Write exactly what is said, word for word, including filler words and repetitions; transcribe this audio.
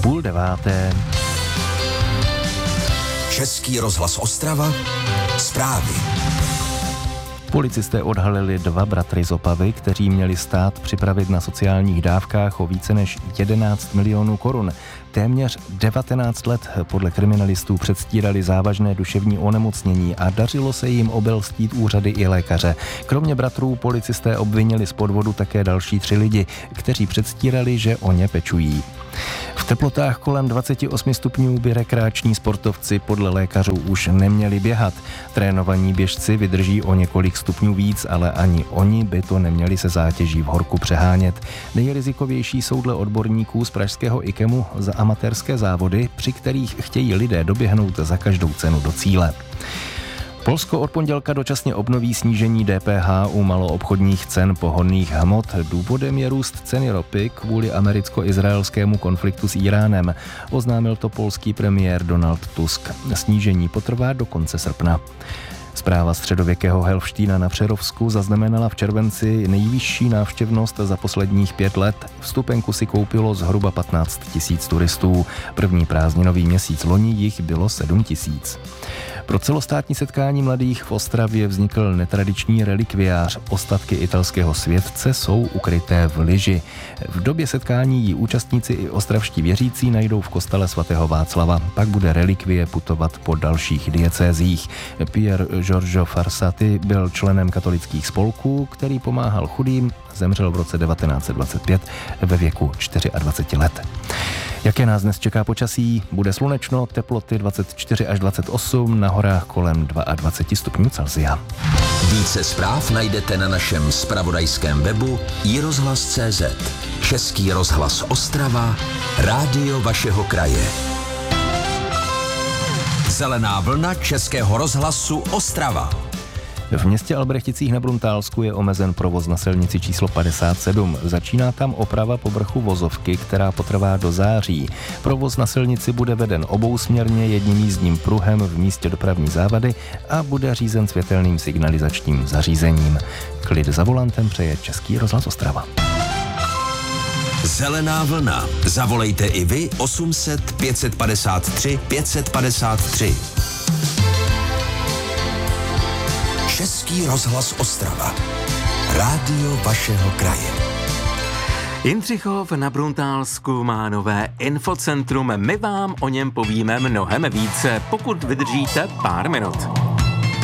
půl deváté. Český rozhlas Ostrava, zprávy. Policisté odhalili dva bratry z Opavy, kteří měli stát připravit na sociálních dávkách o více než jedenáct milionů korun. Téměř devatenáct let podle kriminalistů předstírali závažné duševní onemocnění a dařilo se jim obelstít úřady i lékaře. Kromě bratrů policisté obvinili z podvodu také další tři lidi, kteří předstírali, že o ně pečují. V teplotách kolem dvacet osm stupňů by rekreační sportovci podle lékařů už neměli běhat. Trénovaní běžci vydrží o několik stupňů víc, ale ani oni by to neměli se zátěží v horku přehánět. Nejrizikovější jsou dle odborníků z pražského IKEMu za amatérské závody, při kterých chtějí lidé doběhnout za každou cenu do cíle. Polsko od pondělka dočasně obnoví snížení D P H u maloobchodních cen pohonných hmot. Důvodem je růst ceny ropy kvůli americko-izraelskému konfliktu s Iránem. Oznámil to polský premiér Donald Tusk. Snížení potrvá do konce srpna. Zpráva středověkého Helštína na Přerovsku zaznamenala v červenci nejvyšší návštěvnost za posledních pět let. Vstupenku si koupilo zhruba patnáct tisíc turistů. První prázdninový měsíc loni jich bylo sedm tisíc. Pro celostátní setkání mladých v Ostravě vznikl netradiční relikviář. Ostatky italského světce jsou ukryté v lyži. V době setkání ji účastníci i ostravští věřící najdou v kostele svatého Václava. Pak bude relikvie putovat po dalších diecézích. Pier Giorgio Farsati byl členem katolických spolků, který pomáhal chudým, zemřel v roce devatenáct set dvacet pět ve věku dvacet čtyři let. Jaké nás dnes čeká počasí? Bude slunečno, teploty dvacet čtyři až dvacet osm, na horách kolem dvacet dva stupňů Celsia. Více zpráv najdete na našem zpravodajském webu i rozhlas tečka cé zet. Český rozhlas Ostrava, rádio vašeho kraje. Zelená vlna Českého rozhlasu Ostrava. V městě Albrechticích na Bruntálsku je omezen provoz na silnici číslo padesát sedm. Začíná tam oprava povrchu vozovky, která potrvá do září. Provoz na silnici bude veden obousměrně jedním jízdním pruhem v místě dopravní závady a bude řízen světelným signalizačním zařízením. Klid za volantem přeje Český rozhlas Ostrava. Zelená vlna. Zavolejte i vy osm set pět padesát tři pět padesát tři. Český rozhlas Ostrava. Rádio vašeho kraje. Jindřichov na Bruntálsku má nové infocentrum. My vám o něm povíme mnohem více, pokud vydržíte pár minut.